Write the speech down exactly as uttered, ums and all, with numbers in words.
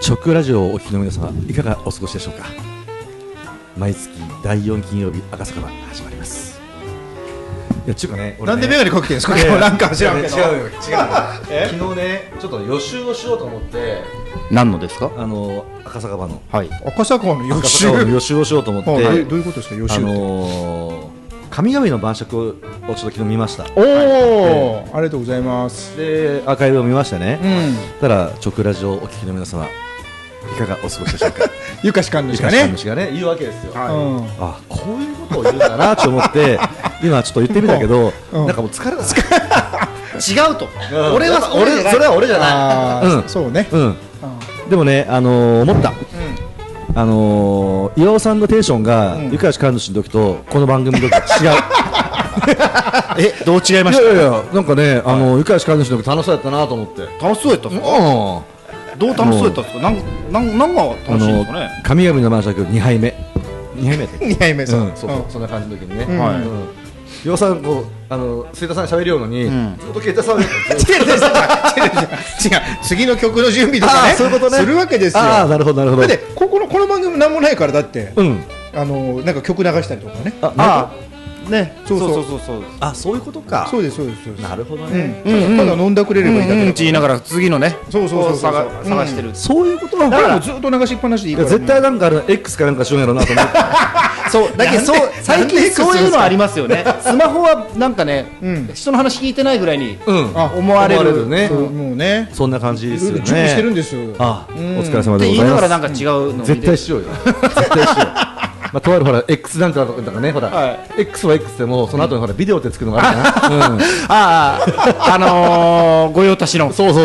直ラジオをお聞きの皆様、いかがお過ごしでしょうか。毎月だいよん金曜日、赤坂が始まります。いや、ちゅうかね、俺ね、 なんでメガネかけてるんですか。 いやいやなんか知らんけど。 違うよ、違うよ。昨日ね、ちょっと予習をしようと思って、 何のですか。 あの赤坂場の、 はい。 赤坂の予赤習。 坂場の予習をしようと思って、 はいどうどういうことですか、予習あって。 のー、神々の晩酌をちょっと昨日見ました。 おお、ありがとうございます。 で、アーカイブを見ましたね。 うん。 ただ直ラジオをお聞きの皆様、いかがお過ごしでしょうか。 ゆかしかんのしかね。 ゆかしかん主がね、言うわけですよ。 うん。 あ、こういうことを言うんだなと思って今ちょっと言ってみたけど、 うんなんかもう疲れた。 違うと。 うん俺は俺それは俺じゃあない。うんあ、そうね。 うん。でもね、あのー、思った。あのー、岩尾さんのテンションが、 うんゆかしかん主の時とこの番組の時と違う。 え、どう違いまいした。 やいやいや、なんかね、あのー、ゆかしかん主の時楽しそうやったなと思って。 楽しそうやったんですか。 うん。 どう楽しそうやったんですか。なん、なん、なんが楽しいんですかね。 神々の晩酌にはいめ。にはいめって。 にはいめそう。 うん、そうそう、そんな感じの時にね。 うんはいうん。岩尾さん、こう、あの、水田さんに喋りようのに、 んずっと携帯触る。 違う違う違う違う違う。次の曲の準備とかね。 あーそういうことねするわけですよ。 ああ、なるほど、なるほど。 だってここのこの番組なんもないからだってうん。 あのなんか曲流したりとかね。 あ、 ああ。ね。 そうそうそうそうそう。 あ、そういうことか。 そうですそうですそうです。 なるほどうんね。 うんうんただ飲んだくれればいいだけだから。 うんうんって言いながら次のね。 そうそうそうそうこ探うん探してる。 そういうことだかだからら。 ずっと流しっぱなしでいいからね。 いや絶対なんかあれ X かなんかしようんやろうなと思って。 そうだけど、そう最なんで近 X そういうのありますよね。スマホはなんかねうん、 人の話聞いてないぐらいにうん。 あ思われるねそ。うもうね。 そんな感じですよね。 いろいろ準備してるんですよ。 あ、おうん疲れ様ってでございます。 言いながらなんか違うのを見て絶対しようよ。絶対しよう。まあ、とあるほら X なんかとかね、ほら、 は X は X でもその後にほらビデオってつくのがあるじゃない。うん。 あああのー、御用達のそうそう